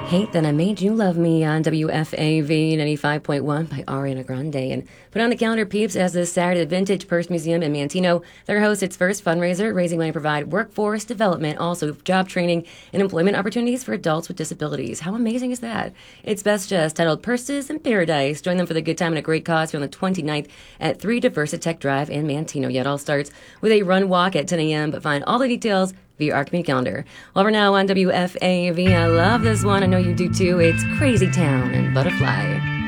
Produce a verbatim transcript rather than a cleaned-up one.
Hate That I Made You Love Me on W F A V ninety-five point one by Ariana Grande. And put on the calendar, peeps, as this Saturday, the Vintage Purse Museum in Manteno, they're hosts its first fundraiser, raising money to provide workforce development, also job training and employment opportunities for adults with disabilities. How amazing is that? It's Best Just, titled Purses in Paradise. Join them for the good time and a great cause here on the twenty-ninth at three Diversitech Drive in Manteno. Yet all starts with a run walk at ten a.m., but find all the details via our community calendar. Well, we're now on W F A V. I love this one. I know you do too. It's Crazy Town and Butterfly.